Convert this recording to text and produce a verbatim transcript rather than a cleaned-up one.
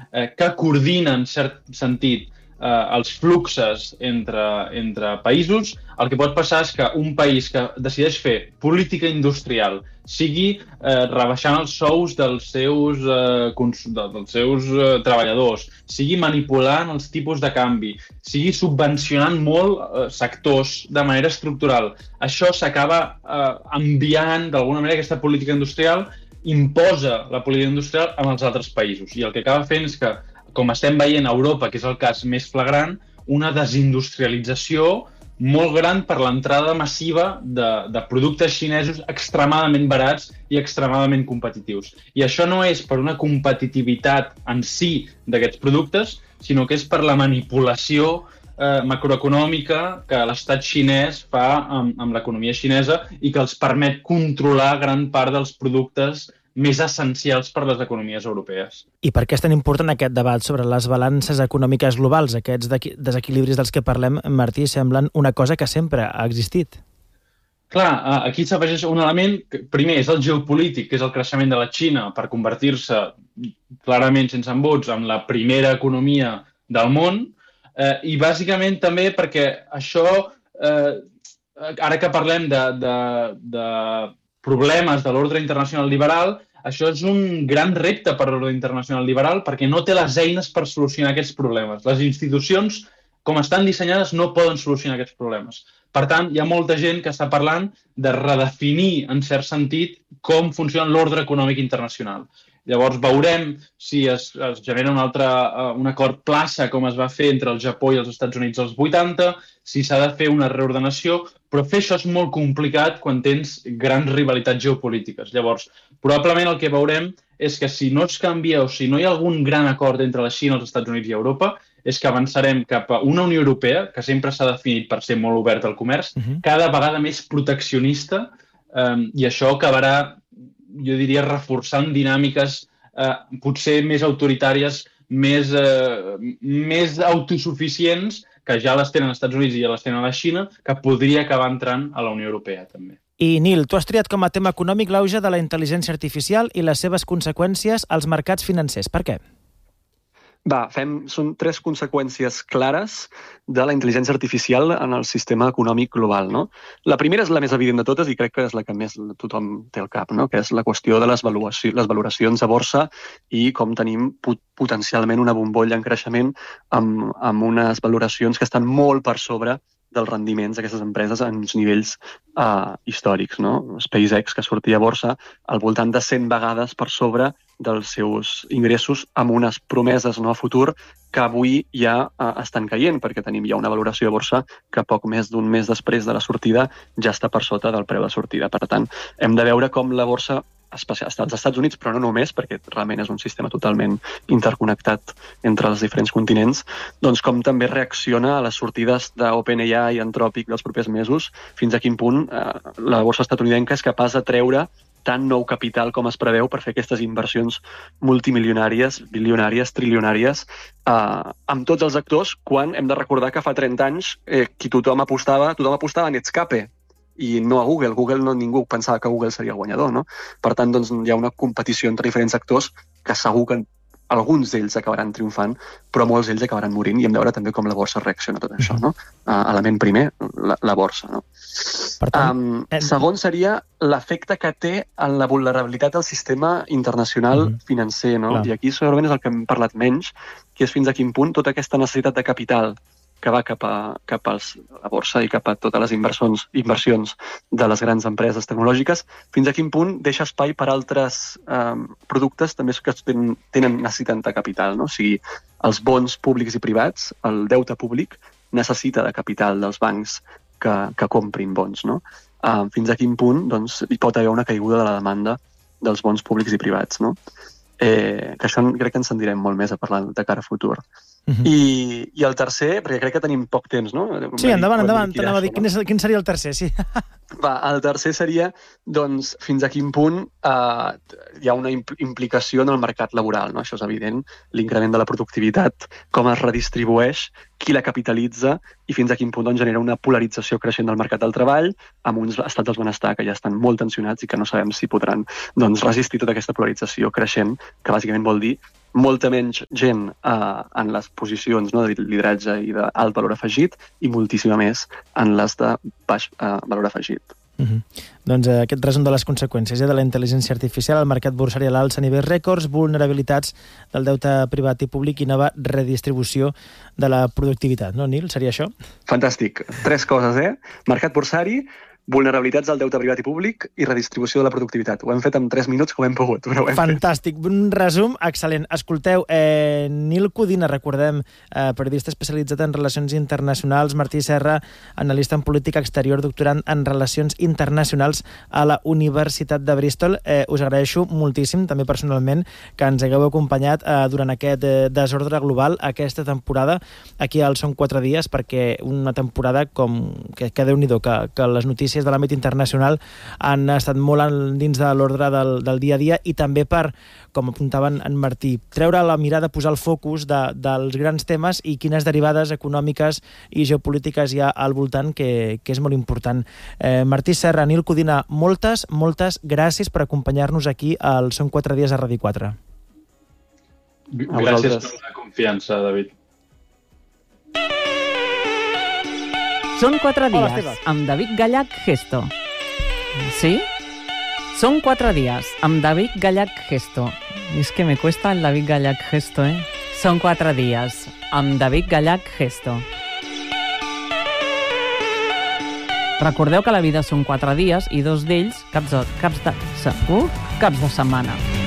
eh, que coordina en cert sentit eh, els fluxes entre, entre països, el que pot passar és que un país que decideix fer política industrial sigui eh, rebaixant els sous dels seus, eh, dels seus eh, treballadors, sigui manipulant els tipus de canvi, sigui subvencionant molt eh, sectors de manera estructural. Això s'acaba eh, enviant, d'alguna manera, aquesta política industrial imposa la política industrial en els altres països. I el que acaba fent és que, com estem veient a Europa, que és el cas més flagrant, una desindustrialització molt gran per l'entrada massiva de, de productes xinesos extremadament barats i extremadament competitius. I això no és per una competitivitat en si d'aquests productes, sinó que és per la manipulació eh, macroeconòmica que l'estat xinès fa amb, amb l'economia xinesa i que els permet controlar gran part dels productes més essencials per les economies europees. I per què és tan important aquest debat sobre les balances econòmiques globals? Aquests desequilibris dels que parlem, Martí, semblen una cosa que sempre ha existit. Clar, aquí s'afegeix un element que, primer, és el geopolític, que és el creixement de la Xina per convertir-se clarament sense embuts en la primera economia del món, eh, i bàsicament també perquè això, eh, ara que parlem de, de, de problemes de l'ordre internacional liberal, això és un gran repte per a l'ordre internacional liberal perquè no té les eines per solucionar aquests problemes. Les institucions, com estan dissenyades, no poden solucionar aquests problemes. Per tant, hi ha molta gent que està parlant de redefinir, en cert sentit, com funciona l'ordre econòmic internacional. Llavors veurem si es, es genera un, altre, un acord plaça com es va fer entre el Japó i els Estats Units als vuitanta, si s'ha de fer una reordenació, però fer això és molt complicat quan tens grans rivalitats geopolítiques. Llavors, probablement el que veurem és que si no es canvia o si no hi ha algun gran acord entre la Xina, els Estats Units i Europa, és que avançarem cap a una Unió Europea, que sempre s'ha definit per ser molt oberta al comerç, uh-huh. cada vegada més proteccionista, eh, i això acabarà, jo diria, reforçant dinàmiques eh, potser més autoritàries, més, eh, més autosuficients, que ja les tenen als Estats Units i ja les tenen a la Xina, que podria acabar entrant a la Unió Europea també. I, Nil, tu has triat com a tema econòmic l'auge de la intel·ligència artificial i les seves conseqüències als mercats financers. Per què? Va, fem, són tres conseqüències clares de la intel·ligència artificial en el sistema econòmic global, no? La primera és la més evident de totes i crec que és la que més tothom té al cap, no? Que és la qüestió de les, valuacions, les valoracions a borsa i com tenim pot potencialment una bombolla en creixement amb, amb unes valoracions que estan molt per sobre dels rendiments d'aquestes empreses en uns nivells uh, històrics, no? SpaceX, que sortia a borsa al voltant de cent vegades per sobre dels seus ingressos amb unes promeses no, a futur que avui ja uh, estan caient, perquè tenim ja una valoració a borsa que poc més d'un mes després de la sortida ja està per sota del preu de sortida. Per tant, hem de veure com la borsa especial, està als Estats Units, però no només, perquè realment és un sistema totalment interconnectat entre els diferents continents, doncs com també reacciona a les sortides d'OpenAI i Anthropic dels propers mesos, fins a quin punt eh, la borsa estatunidenca és capaç de treure tant nou capital com es preveu per fer aquestes inversions multimilionàries, bilionàries, trilionàries, eh, amb tots els actors, quan hem de recordar que fa trenta anys eh, qui tothom apostava, tothom apostava a Netscape, i no a Google. Google no, ningú pensava que Google seria el guanyador, no? Per tant, doncs, hi ha una competició entre diferents actors que segur que alguns d'ells acabaran triomfant, però molts d'ells acabaran morint i hem de veure també com la borsa reacciona a tot això, no? Uh, element primer, la, la borsa, no? Per tant, um, eh... Segon seria l'efecte que té en la vulnerabilitat del sistema internacional mm-hmm. financer, no? Clar. I aquí segurament és el que hem parlat menys, que és fins a quin punt tota aquesta necessitat de capital que va cap a, cap a la borsa i cap a totes les inversions, inversions de les grans empreses tecnològiques, fins a quin punt deixa espai per altres eh, productes també que tenen, tenen necessitat de capital, no? O sigui, els bons públics i privats, el deute públic, necessita de capital dels bancs que, que comprin bons, no? Eh, fins a quin punt doncs, hi pot haver una caiguda de la demanda dels bons públics i privats, no? Eh, que això crec que ens en direm molt més a parlar de cara a futur. Uh-huh. I, I el tercer, perquè crec que tenim poc temps, no? Sí, endavant, endavant, t'anava a dir, quin, és, quin seria el tercer, sí. Va, el tercer seria, doncs, fins a quin punt eh, hi ha una implicació en el mercat laboral, no? Això és evident, l'increment de la productivitat, com es redistribueix, qui la capitalitza i fins a quin punt doncs, genera una polarització creixent del mercat del treball amb uns estats del benestar que ja estan molt tensionats i que no sabem si podran doncs, resistir tota aquesta polarització creixent, que bàsicament vol dir molta menys gent uh, en les posicions, no, de lideratge i d'alt valor afegit i moltíssima més en les de baix uh, valor afegit. Uh-huh. Doncs eh, aquest resum de les conseqüències eh, de la intel·ligència artificial, el mercat borsari a l'alça a nivells rècords, vulnerabilitats del deute privat i públic i nova redistribució de la productivitat. No, Nil? Seria això? Fantàstic. Tres coses, eh? Mercat borsari, vulnerabilitats del deute privat i públic i redistribució de la productivitat. Ho hem fet en tres minuts com hem pogut, però ho hem Fantàstic. fet. Un resum excel·lent. Escolteu, eh, Nil Codina, recordem, eh, periodista especialitzat en relacions internacionals, Martí Serra, analista en política exterior, doctorant en relacions internacionals a la Universitat de Bristol. Eh, us agraeixo moltíssim, també personalment, que ens hagueu acompanyat eh, durant aquest eh, desordre global, aquesta temporada, aquí al Són quatre dies, perquè una temporada com que, que Déu-n'hi-do, que, que les notícies de l'àmbit internacional han estat molt dins de l'ordre del, del dia a dia i també per, com apuntaven en Martí, treure la mirada, posar el focus de, dels grans temes i quines derivades econòmiques i geopolítiques hi ha al voltant, que, que és molt important. Eh, Martí Serra, Nil Codina, moltes, moltes gràcies per acompanyar-nos aquí al Són quatre dies a Ràdio quatre. Gràcies per la confiança, David. Són quatre dies, amb David Gallach Gesto. ¿Sí? Son cuatro días, amb David Gallach Gesto. Es que me cuesta el David Gallach Gesto, ¿eh? Son cuatro días, amb David Gallach Gesto. Recordeu que la vida són quatre dies i dos d'ells caps de, caps de, uh, caps de setmana.